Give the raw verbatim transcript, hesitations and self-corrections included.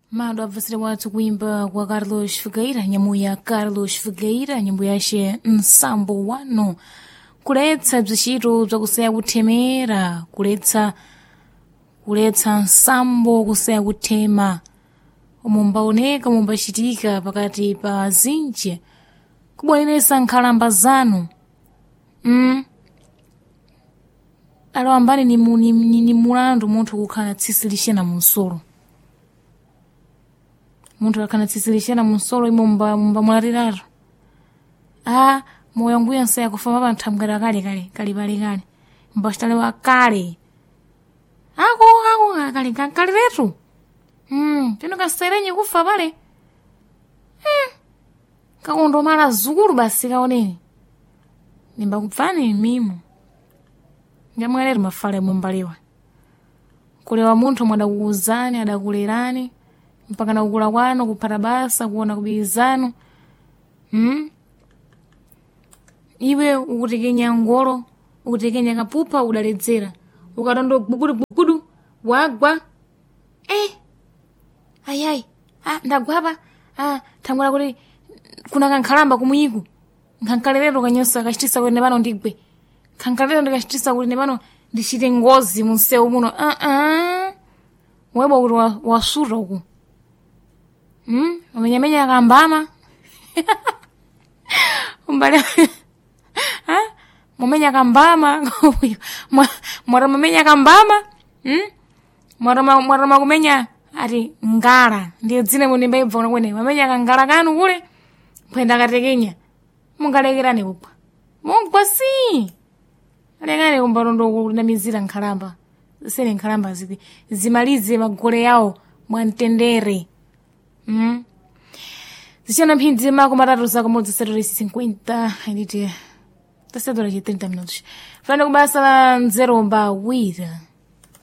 Mado avasira watu kuimba kwa Carlos Figueira, nyimbo ya Carlos Figueira, nyimbo yashe nsambo wano. Kuletsa bzishiro bza kusaya kutemera, kuletsa kuletsa nsambo kusaya kutema. Umumbaoneka mumbashitika pakati pa zinje. Kubonelesa nkhalamba zanu. Mm. Alo ambani ni, ni, ni, ni mulandu munthu kukhala tsisilishena munsolo. Munthu akana tsisilishena munsolo imo mba, mba mulariraro. Ah, moyo nguya nsaya kufama banthamgara kale kale kale pale kale. Mbashtale wa kale. Ako ako kale kale letu. Hmm, tino kaserenye kufa pale. Eh. Kakondo mara zukuru basi kaoneni. Nimba kufani mimo. Nyamwelere mafale mumbaliwa. Kulewa munthu mwada kuuzani, adakulerani. Mpaka na kukula kwano, kupata basa, kuona kubizano. Hmm? Iwe ukutekenya ngolo, ukutekenya kapupa, udaledzera. Ukatondo bukudu bukudu, wagwa. Eh! Ayai, ah, ndagwapa. Ah, tangula kuti kuna kankhalamba kumuyiku. Nkankalelero kanyosa kachitisa kuti nepano ndigwe. Kankalelero ndikachitisa kuti nepano ndichite ngozi munsewu muno. Ah ah. Webo kuti wasura uku. Hmm? Umenyamenya kambama. Umbale. Ha? Mumenya kambama. Mwara mumenya kambama. Hmm? Mwara mwara kumenya ati ngala. Ndiyo dzina munimba ibva kwene. Mumenya kangala kanu kule. Kwenda katekenya. Mungalekerane kupwa. Mungwa si. Alekane kumbalondo na mizira nkhalamba. Sene nkhalamba zidi. Zimalize magole yao mwantendere. Mm. Zichana mphindi mako matatu zako modzi setore cinquenta ainite tasedora de trinta minutos. Fana kubasa la zero mba wira.